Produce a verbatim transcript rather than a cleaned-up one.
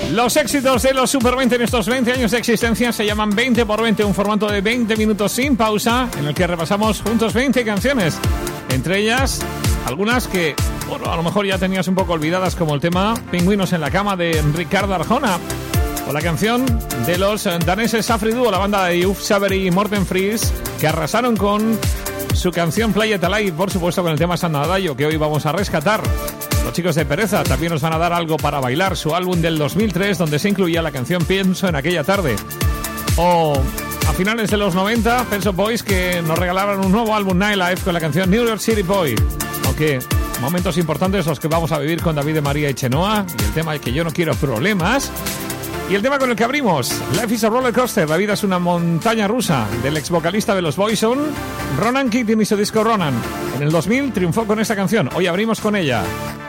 Los éxitos de los Super veinte en estos veinte años de existencia se llaman veinte por veinte, un formato de veinte minutos sin pausa en el que repasamos juntos veinte canciones. Entre ellas, algunas que, bueno, a lo mejor ya tenías un poco olvidadas, como el tema Pingüinos en la cama de Ricardo Arjona, o la canción de los daneses Afri Duo, la banda de Uf Savery y Morten Friis, que arrasaron con su canción Play It Alive, por supuesto con el tema San Nadallo, que hoy vamos a rescatar. Los chicos de Pereza también nos van a dar algo para bailar, su álbum del dos mil tres, donde se incluía la canción Pienso en aquella tarde. O a finales de los noventa, Pet Shop Boys, que nos regalaron un nuevo álbum, Nightlife, con la canción New York City Boy. Aunque momentos importantes los que vamos a vivir con David de María y Chenoa, y el tema que yo no quiero problemas. Y el tema con el que abrimos, Life is a Roller Coaster, la vida es una montaña rusa, del ex vocalista de los Boyzone, Ronan Keating y su disco Ronan. En el dos mil triunfó con esta canción, hoy abrimos con ella.